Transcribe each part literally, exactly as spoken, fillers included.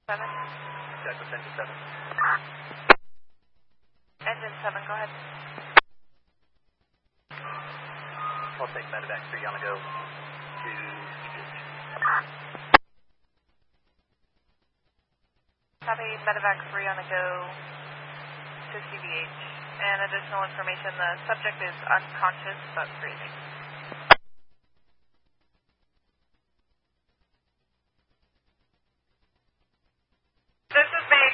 Seven. Check with engine seven. Engine seven, go ahead. I'll take medevac three on the go to C B H. Copy, medevac three on the go to C B H. And additional information, the subject is unconscious but breathing. This is me.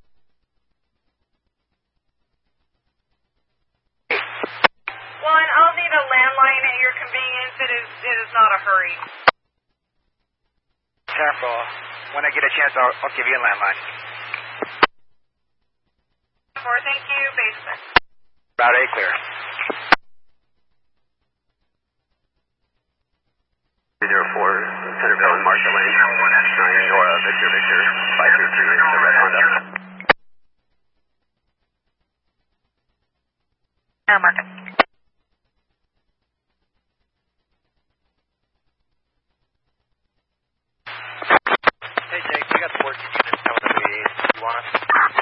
One, I'll need a landline at your convenience. It is, it is not a hurry. Careful. When I get a chance, I'll, I'll give you a landline. Four, thank you, basement. Route A clear. zero four, Centerville and Marshall Lane, nine Nora, Victor, Victor, five three three, the red Honda. Air market. Hey Jake, we got fourteen units coming to the east. You want us?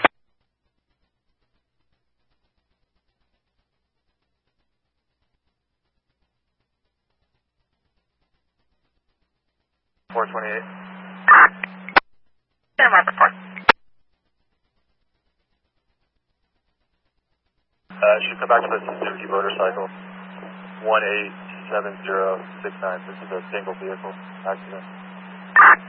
four twenty-eight. Air market port. Uh, should come back to the Suzuki motorcycle. one eight seven zero six nine. This is a single vehicle accident.